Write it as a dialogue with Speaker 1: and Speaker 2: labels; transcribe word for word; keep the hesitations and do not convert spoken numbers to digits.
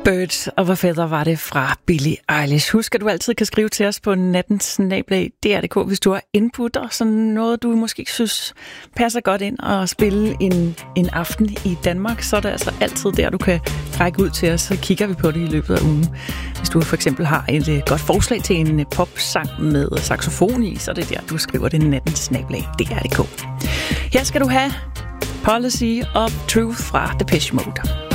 Speaker 1: Birds of a Feather var det fra Billie Eilish. Husk, at du altid kan skrive til os på natten snabel-a d r punktum d k, hvis du har input og sådan noget, du måske synes passer godt ind og spille en, en aften i Danmark, så er det altså altid der, du kan række ud til os, så kigger vi på det i løbet af ugen. Hvis du for eksempel har et godt forslag til en popsang med saxofon i, så er det der, du skriver det natten snabel-a d r punktum d k. Her skal du have Policy of Truth fra Depeche Mode.